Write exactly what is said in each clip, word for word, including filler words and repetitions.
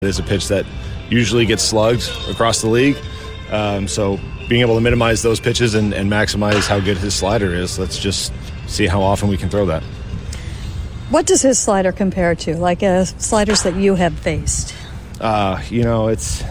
It is a pitch that usually gets slugged across the league. Um, so being able to minimize those pitches and, and maximize how good his slider is, let's just see how often we can throw that. What does his slider compare to, like uh, sliders that you have faced? Uh, you know, it's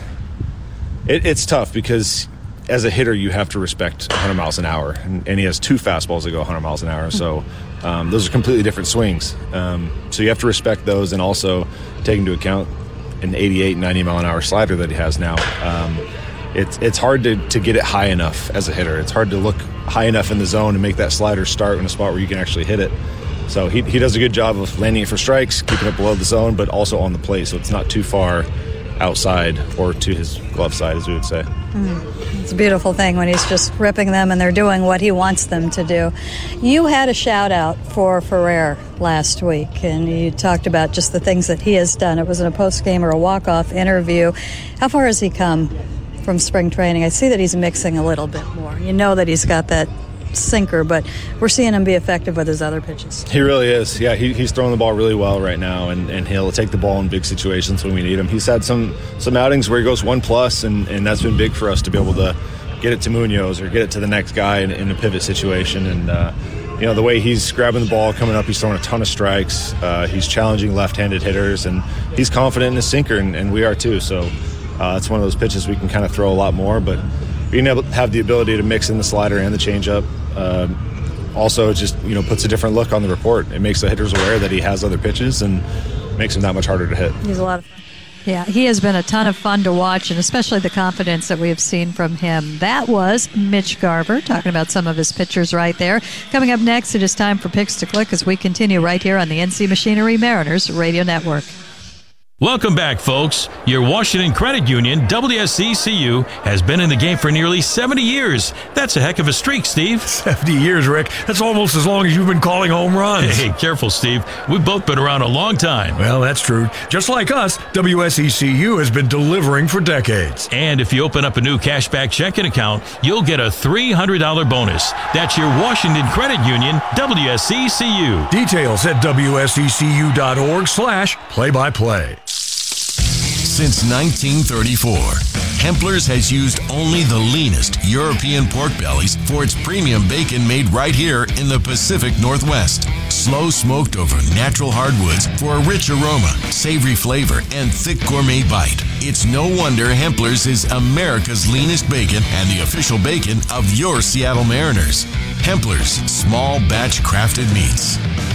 it, it's tough because as a hitter, you have to respect one hundred miles an hour. And, and he has two fastballs that go one hundred miles an hour. So um, those are completely different swings. Um, so you have to respect those and also take into account an eighty-eight, ninety mile an hour slider that he has now. Um, it's it's hard to, to get it high enough as a hitter. It's hard to look high enough in the zone and make that slider start in a spot where you can actually hit it. So he he does a good job of landing it for strikes, keeping it below the zone, but also on the plate, so it's not too far outside or to his glove side, as we would say. Mm. It's a beautiful thing when he's just ripping them and they're doing what he wants them to do. You had a shout out for Ferrer last week, and you talked about just the things that he has done. It was in a post-game or a walk-off interview. How far has he come from spring training? I see that he's mixing a little bit more. You know that he's got that sinker, but we're seeing him be effective with his other pitches. He really is. Yeah, he, he's throwing the ball really well right now, and, and he'll take the ball in big situations when we need him. He's had some some outings where he goes one plus, and, and that's been big for us to be able to get it to Munoz or get it to the next guy in, in a pivot situation. And uh, you know, the way he's grabbing the ball, coming up, he's throwing a ton of strikes. Uh, he's challenging left-handed hitters, and he's confident in his sinker, and, and we are too. So uh, it's one of those pitches we can kind of throw a lot more, but being able to have the ability to mix in the slider and the changeup uh, also just, you know, puts a different look on the report. It makes the hitters aware that he has other pitches and makes him that much harder to hit. He's a lot of fun. Yeah, he has been a ton of fun to watch, and especially the confidence that we have seen from him. That was Mitch Garver talking about some of his pitchers right there. Coming up next, it is time for Picks to Click as we continue right here on the N C Machinery Mariners Radio Network. Welcome back, folks. Your Washington Credit Union, W S E C U, has been in the game for nearly seventy years. That's a heck of a streak, Steve. seventy years, Rick. That's almost as long as you've been calling home runs. Hey, careful, Steve. We've both been around a long time. Well, that's true. Just like us, W S E C U has been delivering for decades. And if you open up a new cashback checking account, you'll get a three hundred dollars bonus. That's your Washington Credit Union, W S E C U. Details at W S E C U dot org slash play-by-play. Since nineteen thirty-four, Hempler's has used only the leanest European pork bellies for its premium bacon made right here in the Pacific Northwest. Slow smoked over natural hardwoods for a rich aroma, savory flavor, and thick gourmet bite. It's no wonder Hempler's is America's leanest bacon and the official bacon of your Seattle Mariners. Hempler's, small batch crafted meats.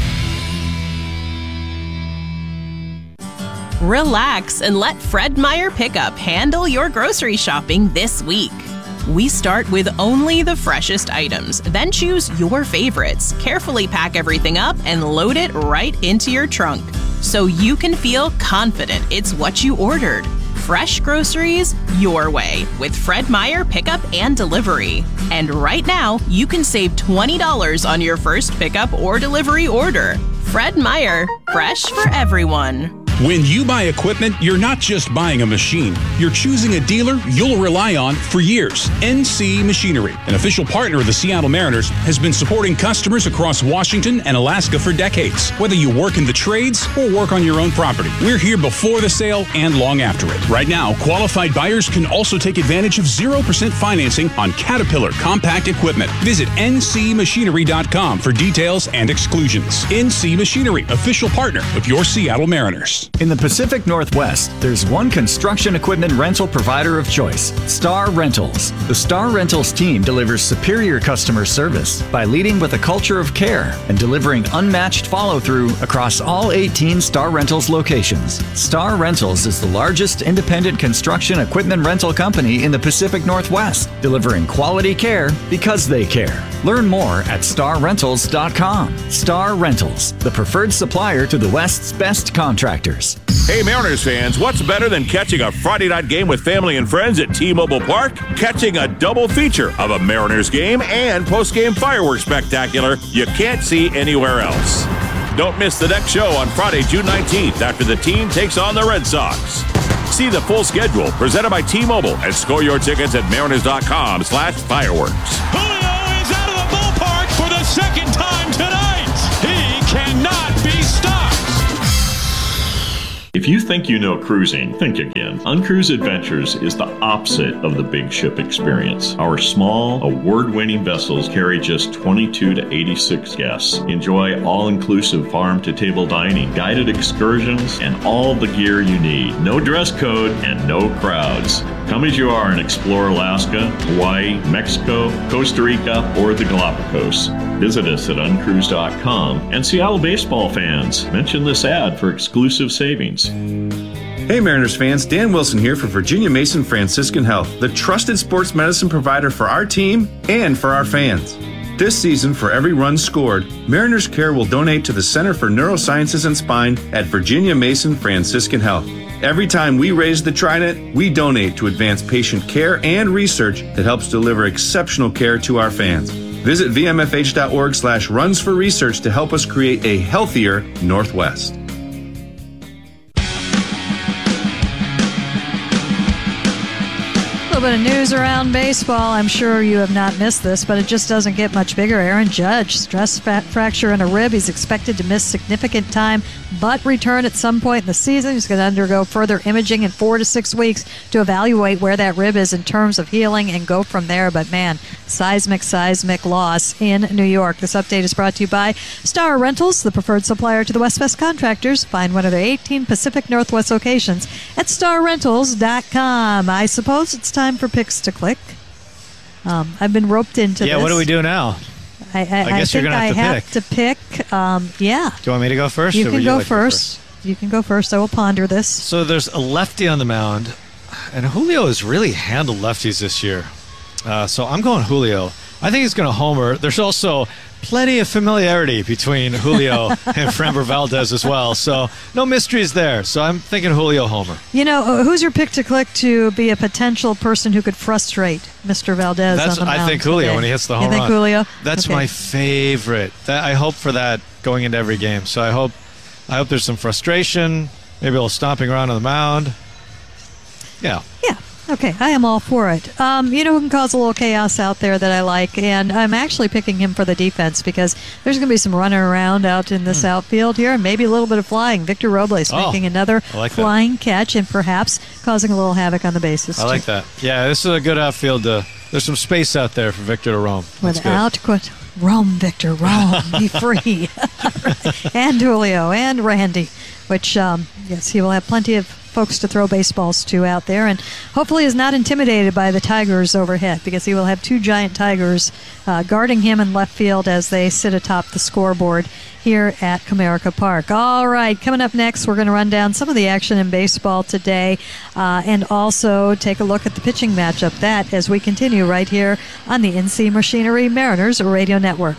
Relax and let Fred Meyer Pickup handle your grocery shopping this week. We start with only the freshest items, then choose your favorites, carefully pack everything up, and load it right into your trunk so you can feel confident it's what you ordered. Fresh groceries your way with Fred Meyer Pickup and Delivery. And right now, you can save twenty dollars on your first pickup or delivery order. Fred Meyer, fresh for everyone. When you buy equipment, you're not just buying a machine. You're choosing a dealer you'll rely on for years. N C Machinery, an official partner of the Seattle Mariners, has been supporting customers across Washington and Alaska for decades. Whether you work in the trades or work on your own property, we're here before the sale and long after it. Right now, qualified buyers can also take advantage of zero percent financing on Caterpillar compact equipment. Visit N C machinery dot com for details and exclusions. N C Machinery, official partner of your Seattle Mariners. In the Pacific Northwest, there's one construction equipment rental provider of choice, Star Rentals. The Star Rentals team delivers superior customer service by leading with a culture of care and delivering unmatched follow-through across all eighteen Star Rentals locations. Star Rentals is the largest independent construction equipment rental company in the Pacific Northwest, delivering quality care because they care. Learn more at star rentals dot com. Star Rentals, the preferred supplier to the West's best contractors. Hey Mariners fans, what's better than catching a Friday night game with family and friends at T-Mobile Park? Catching a double feature of a Mariners game and post-game fireworks spectacular you can't see anywhere else. Don't miss the next show on Friday, June nineteenth after the team takes on the Red Sox. See the full schedule presented by T-Mobile and score your tickets at mariners dot com slash fireworks. Julio is out of the ballpark for the second time tonight. He cannot be stopped. If you think you know cruising, think again. Uncruise Adventures is the opposite of the big ship experience. Our small, award-winning vessels carry just twenty-two to eighty-six guests. Enjoy all-inclusive farm-to-table dining, guided excursions, and all the gear you need. No dress code and no crowds. Come as you are and explore Alaska, Hawaii, Mexico, Costa Rica, or the Galapagos. Visit us at uncruise dot com. And Seattle baseball fans, mention this ad for exclusive savings. Hey Mariners fans, Dan Wilson here for Virginia Mason Franciscan Health, the trusted sports medicine provider for our team and for our fans. This season, for every run scored, Mariners Care will donate to the Center for Neurosciences and Spine at Virginia Mason Franciscan Health. Every time we raise the Trident, we donate to advance patient care and research that helps deliver exceptional care to our fans. Visit V M F H dot org slash runs for research to help us create a healthier Northwest. A little bit of news around baseball. I'm sure you have not missed this, but it just doesn't get much bigger. Aaron Judge, stress fracture in a rib. He's expected to miss significant time, but return at some point in the season. He's going to undergo further imaging in four to six weeks to evaluate where that rib is in terms of healing and go from there. But man, seismic, seismic loss in New York. This update is brought to you by Star Rentals, the preferred supplier to the West West contractors. Find one of their eighteen Pacific Northwest locations at star rentals dot com. I suppose it's time for picks to click. Um, I've been roped into yeah, this. Yeah, what do we do now? I, I, I guess I you're think going to I have have to pick. To pick um, yeah. Do you want me to go first? You or can would go you like first. first. You can go first. I will ponder this. So there's a lefty on the mound, and Julio has really handled lefties this year. Uh, so I'm going Julio. I think he's going to homer. There's also plenty of familiarity between Julio and Framber Valdez as well. So no mysteries there. So I'm thinking Julio homer. You know, who's your pick to click to be a potential person who could frustrate Mister Valdez That's, on the mound I think Julio today? when he hits the home run. You think run. Julio? That's okay. my favorite. That, I hope for that going into every game. So I hope, I hope there's some frustration, maybe a little stomping around on the mound. Yeah. Yeah. Okay, I am all for it. Um, you know who can cause a little chaos out there that I like, and I'm actually picking him for the defense because there's going to be some running around out in this mm. outfield here, and maybe a little bit of flying. Victor Robles oh, making another like flying that. catch and perhaps causing a little havoc on the bases. I too. like that. Yeah, this is a good outfield. To, there's some space out there for Victor to roam. That's Without quit. Roam, Victor, roam. Be free. And Julio and Randy, which, um, yes, he will have plenty of folks to throw baseballs to out there, and hopefully is not intimidated by the Tigers overhead, because he will have two giant Tigers uh, guarding him in left field as they sit atop the scoreboard here at Comerica Park. All right, coming up next, we're going to run down some of the action in baseball today uh, and also take a look at the pitching matchup. That as we continue right here on the N C Machinery Mariners Radio Network.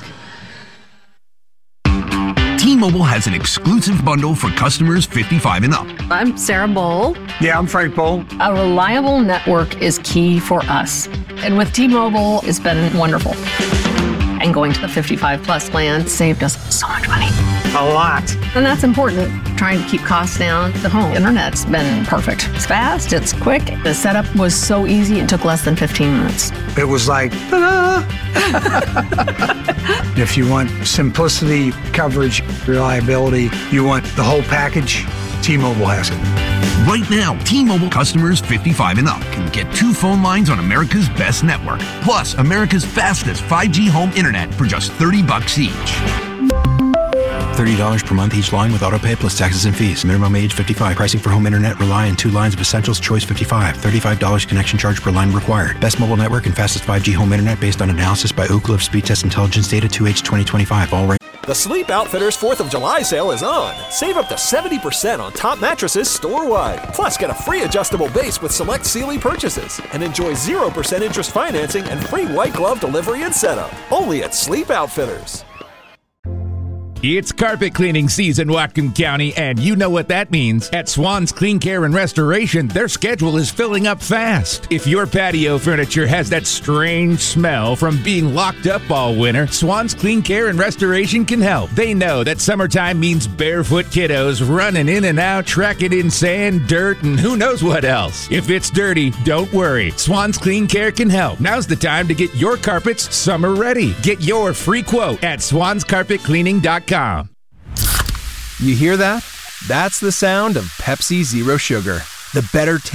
T-Mobile has an exclusive bundle for customers fifty-five and up. I'm Sarah Bowl. Yeah, I'm Frank Bowl. A reliable network is key for us. And with T-Mobile, it's been wonderful. And going to the fifty-five plus plan saved us so much money. A lot. And that's important. Trying to keep costs down. The home internet's been perfect. It's fast, it's quick. The setup was so easy, it took less than fifteen minutes. It was like, ta-da! If you want simplicity, coverage, reliability, you want the whole package, T-Mobile has it. Right now, T-Mobile customers fifty-five and up can get two phone lines on America's best network, plus America's fastest five G home internet for just thirty bucks each. thirty dollars per month each line with autopay plus taxes and fees. Minimum age fifty-five. Pricing for home internet rely on two lines of Essentials Choice fifty-five. thirty-five dollars connection charge per line required. Best mobile network and fastest five G home internet based on analysis by Oak Cliff Speed Test Intelligence Data two H twenty twenty-five. All right. The Sleep Outfitters fourth of July sale is on. Save up to seventy percent on top mattresses store-wide. Plus, get a free adjustable base with select Sealy purchases. And enjoy zero percent interest financing and free white glove delivery and setup. Only at Sleep Outfitters. It's carpet cleaning season, Whatcom County, and you know what that means. At Swan's Clean Care and Restoration, their schedule is filling up fast. If your patio furniture has that strange smell from being locked up all winter, Swan's Clean Care and Restoration can help. They know that summertime means barefoot kiddos running in and out, tracking in sand, dirt, and who knows what else. If it's dirty, don't worry. Swan's Clean Care can help. Now's the time to get your carpets summer ready. Get your free quote at swans carpet cleaning dot com. You hear that? That's the sound of Pepsi Zero Sugar. The better